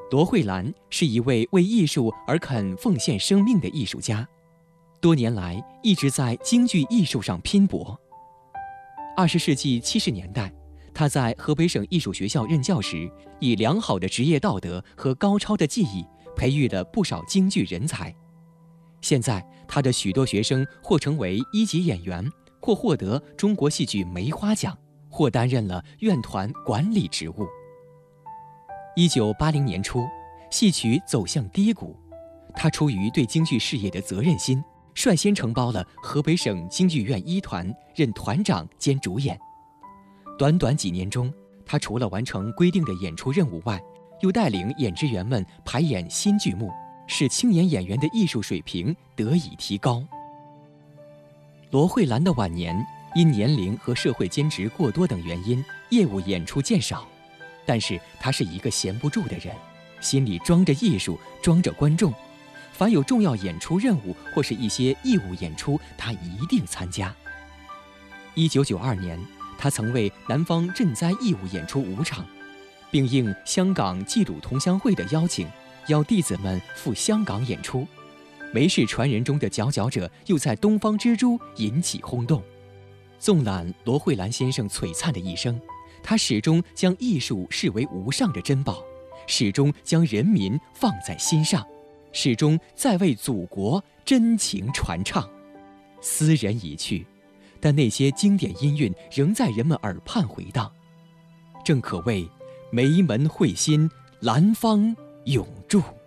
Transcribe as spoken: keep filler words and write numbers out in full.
罗慧兰是一位为艺术而肯奉献生命的艺术家，多年来一直在京剧艺术上拼搏。二十世纪七十年代，他在河北省艺术学校任教时，以良好的职业道德和高超的技艺，培育了不少京剧人才。现在，他的许多学生或成为一级演员，或获得中国戏剧梅花奖，或担任了院团管理职务。一九八零年初，戏曲走向低谷，他出于对京剧事业的责任心，率先承包了河北省京剧院一团，任团长兼主演。短短几年中，他除了完成规定的演出任务外，又带领演职员们排演新剧目，使青年演员的艺术水平得以提高。罗慧兰的晚年因年龄和社会兼职过多等原因，业务演出渐少，但是他是一个闲不住的人，心里装着艺术，装着观众。凡有重要演出任务或是一些义务演出，他一定参加。一九九二年，他曾为南方赈灾义务演出五场，并应香港冀鲁同乡会的邀请，邀弟子们赴香港演出。梅氏传人中的佼佼者又在东方之珠引起轰动。纵览罗慧兰先生璀璨的一生，他始终将艺术视为无上的珍宝，始终将人民放在心上，始终在为祖国真情传唱。斯人已去，但那些经典音韵仍在人们耳畔回荡，正可谓梅门会心，兰芳永驻。